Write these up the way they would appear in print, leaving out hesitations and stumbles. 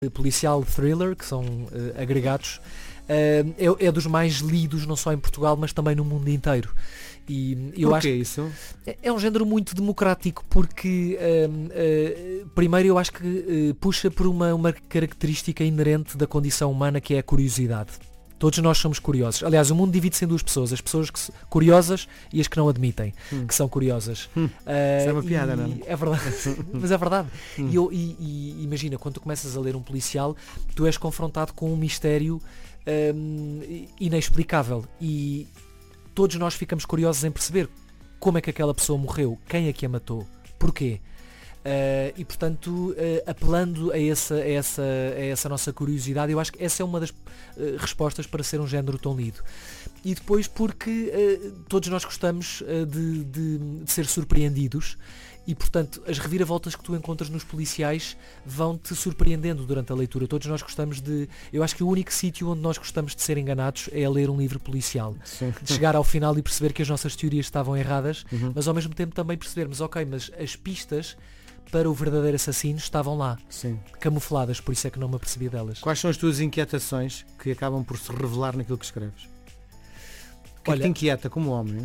policial thriller, que são agregados, é dos mais lidos não só em Portugal, mas também no mundo inteiro. E eu acho que isso? É um género muito democrático porque primeiro eu acho que puxa por uma característica inerente da condição humana, que é a curiosidade. Todos nós somos curiosos. Aliás, o mundo divide-se em duas pessoas. As pessoas curiosas e as que não admitem que são curiosas. Isso é uma piada, não é? É verdade. Mas é verdade. E imagina, quando tu começas a ler um policial, tu és confrontado com um mistério inexplicável. E todos nós ficamos curiosos em perceber como é que aquela pessoa morreu, quem é que a matou, porquê. E portanto, apelando a essa nossa curiosidade, eu acho que essa é uma das respostas para ser um género tão lido. E depois porque todos nós gostamos de ser surpreendidos e portanto as reviravoltas que tu encontras nos policiais vão-te surpreendendo durante a leitura. Todos nós gostamos de... Eu acho que o único sítio onde nós gostamos de ser enganados é a ler um livro policial. Sim. De chegar ao final e perceber que as nossas teorias estavam erradas, mas ao mesmo tempo também percebermos, ok, mas as pistas para o verdadeiro assassino estavam lá, Sim. camufladas, por isso é que não me apercebi delas. Quais são as tuas inquietações que acabam por se revelar naquilo que escreves? O que é que te inquieta como homem?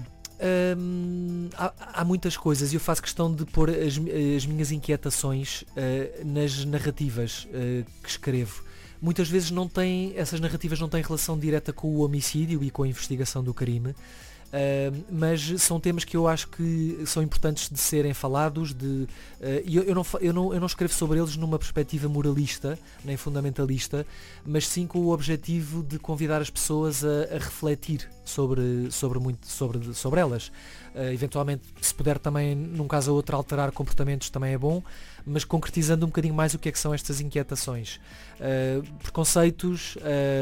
Há muitas coisas e eu faço questão de pôr as minhas inquietações nas narrativas que escrevo. Muitas vezes essas narrativas não têm relação direta com o homicídio e com a investigação do crime, mas são temas que eu acho que são importantes de serem falados, e eu não escrevo sobre eles numa perspectiva moralista nem fundamentalista, mas sim com o objetivo de convidar as pessoas a refletir sobre elas. Eventualmente, se puder também, num caso ou outro, alterar comportamentos também é bom, mas concretizando um bocadinho mais o que é que são estas inquietações. Preconceitos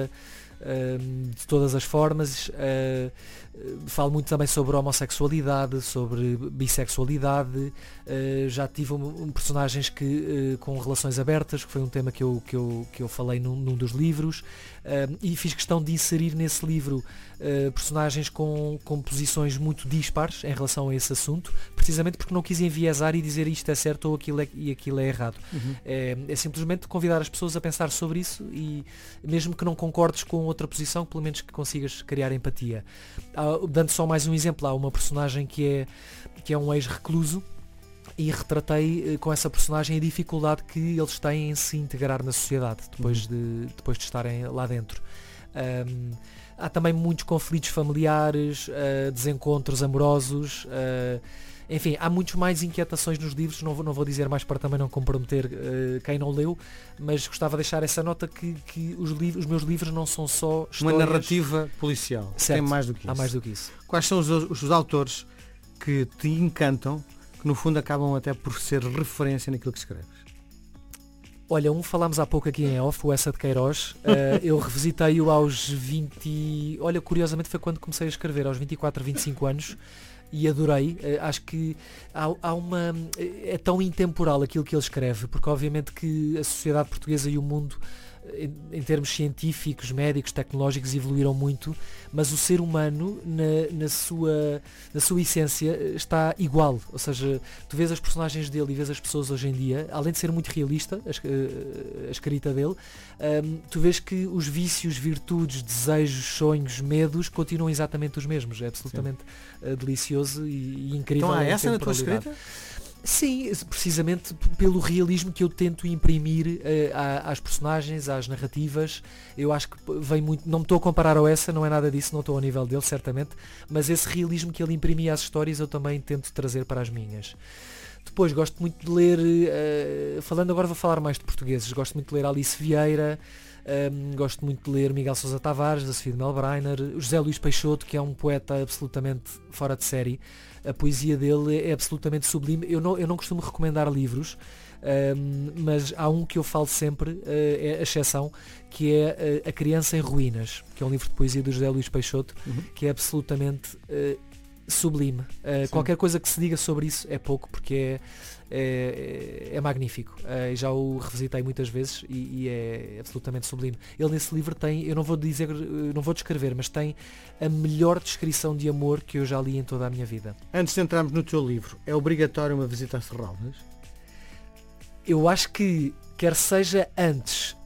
de todas as formas, falo muito também sobre homossexualidade, sobre bissexualidade, já tive personagens com relações abertas, que foi um tema que eu falei num dos livros, e fiz questão de inserir nesse livro personagens com posições muito dispares em relação a esse assunto, precisamente porque não quis enviesar e dizer isto é certo ou aquilo é errado. É simplesmente convidar as pessoas a pensar sobre isso, e mesmo que não concordes com outra posição, pelo menos que consigas criar empatia. Dando só mais um exemplo, há uma personagem que é um ex-recluso, e retratei com essa personagem a dificuldade que eles têm em se integrar na sociedade depois de estarem lá dentro. Há também muitos conflitos familiares, desencontros amorosos, enfim, há muitos mais inquietações nos livros. Não vou dizer mais para também não comprometer quem não leu, mas gostava de deixar essa nota que os meus livros não são só histórias... Uma narrativa policial. Certo. Tem mais do que isso. Há mais do que isso. Quais são os autores que te encantam, que no fundo acabam até por ser referência naquilo que escreves? Olha, falámos há pouco aqui em off, o Essa de Queiroz. Eu revisitei-o aos 20... Olha, curiosamente foi quando comecei a escrever, aos 24, 25 anos. E adorei. Acho que há uma... É tão intemporal aquilo que ele escreve, porque obviamente que a sociedade portuguesa e o mundo, em termos científicos, médicos, tecnológicos, evoluíram muito, mas o ser humano na sua essência está igual. Ou seja, tu vês as personagens dele e vês as pessoas hoje em dia, além de ser muito realista a escrita dele, tu vês que os vícios, virtudes, desejos, sonhos, medos continuam exatamente os mesmos. É absolutamente delicioso e incrível. Então há essa na tua escrita? Sim, precisamente pelo realismo que eu tento imprimir às personagens, às narrativas. Eu acho que vem muito... Não me estou a comparar ao Essa, não é nada disso, não estou ao nível dele, certamente, mas esse realismo que ele imprimia às histórias eu também tento trazer para as minhas. Depois gosto muito de ler, agora vou falar mais de portugueses, gosto muito de ler Alice Vieira, gosto muito de ler Miguel Sousa Tavares, da Sofia de Melbrenner, José Luís Peixoto, que é um poeta absolutamente fora de série. A poesia dele é absolutamente sublime. Eu não costumo recomendar livros, mas há um que eu falo sempre, é a exceção, que é A Criança em Ruínas, que é um livro de poesia do José Luís Peixoto, que é absolutamente sublime. Qualquer coisa que se diga sobre isso é pouco, porque é magnífico. Já o revisitei muitas vezes e é absolutamente sublime. Ele nesse livro tem, eu não vou descrever, mas tem a melhor descrição de amor que eu já li em toda a minha vida. Antes de entrarmos no teu livro, é obrigatório uma visita a Serralves? Eu acho que, quer seja antes